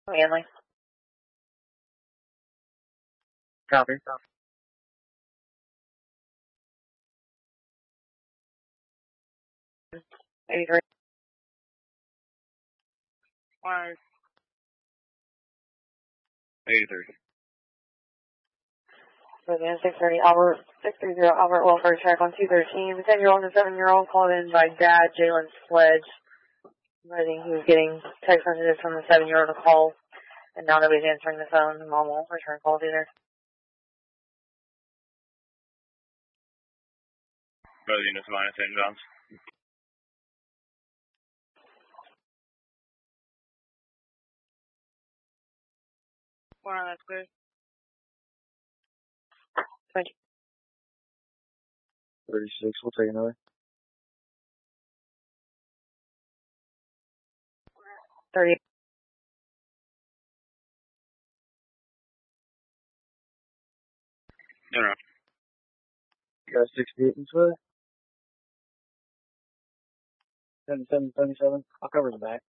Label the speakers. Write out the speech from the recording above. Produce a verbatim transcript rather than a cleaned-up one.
Speaker 1: Manly. Copy. eighty-three. Wires. eighty-three. So then six thirty, Albert, six thirty Albert Welfare Check on two thirteen. The ten-year-old and the seven-year-old called in by Dad, Jalen Sledge. Writing he was getting text messages from the seven-year-old to call, and now nobody's answering the phone. Mom won't return calls either. Both units minus inbounds. Wow, that's good. Thank you. thirty-six, we'll take another. thirty. No, no. You got sixty-eight in way? seventy-seven, seventy-seven. I'll cover the back.